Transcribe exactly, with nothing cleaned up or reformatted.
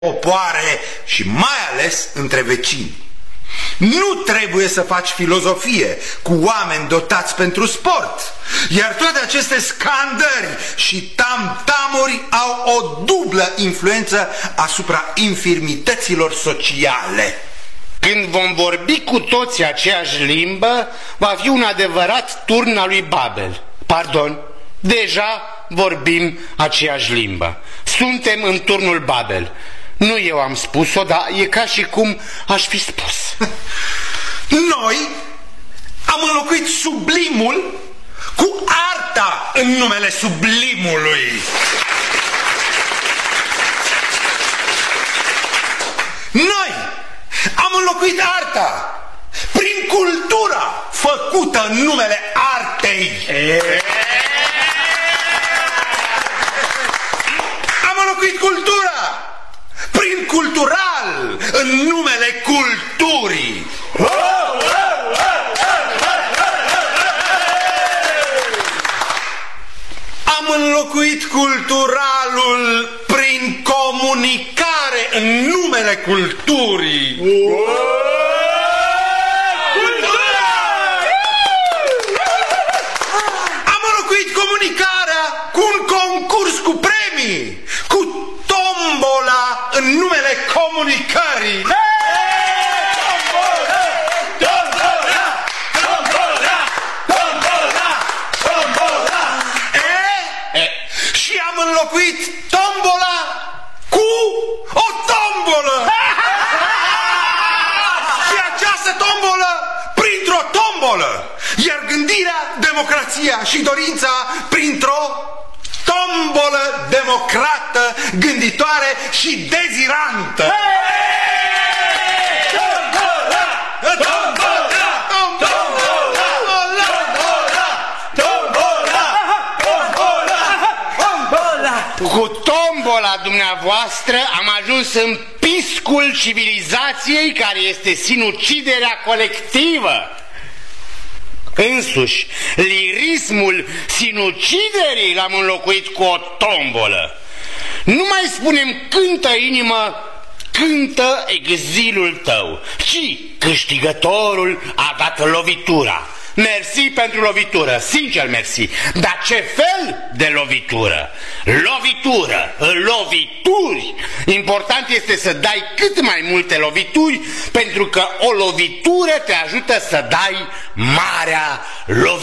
popoare și mai ales între vecini. Nu trebuie să faci filozofie cu oameni dotați pentru sport, iar toate aceste scandări și tam-tamuri au o dublă influență asupra infirmităților sociale. Când vom vorbi cu toții aceeași limbă, va fi un adevărat turn al lui Babel. Pardon, deja vorbim aceeași limbă. Suntem în turnul Babel. Nu eu am spus-o, dar e ca și cum aș fi spus. Noi am înlocuit sublimul cu arta în numele sublimului. Noi am înlocuit arta prin cultura făcută în numele artei. Am înlocuit cultura prin cultural în numele culturii. Am înlocuit culturalul prin comunicare în numele culturii. Am înlocuit comunicarea cu un concurs cu premii, cu tombola în numele comunicării. Și am înlocuit tombola cu o tombolă. Și această tombolă printr-o tombolă. Iar gândirea, democrația și dorința printr-o tombolă democrată, gânditoare și dezirantă. Cu tombola dumneavoastră am ajuns în piscul civilizației, care este sinuciderea colectivă. Însuși, lirismul sinuciderii l-am înlocuit cu o tombolă. Nu mai spunem cântă inimă, cântă exilul tău, ci câștigătorul a dat lovitura. Mersi pentru lovitură, sincer mersi. Dar ce fel de lovitură? Lovitură, lovituri. Important este să dai cât mai multe lovituri, pentru că o lovitură te ajută să dai marea lovitură.